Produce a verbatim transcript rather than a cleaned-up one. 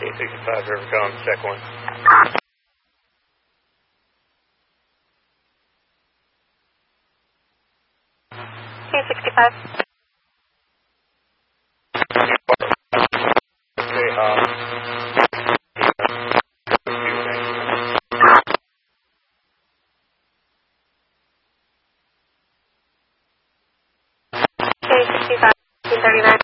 sixty-five, River Collins, check one. K sixty-five. Okay, uh, K sixty-five, thirty-nine.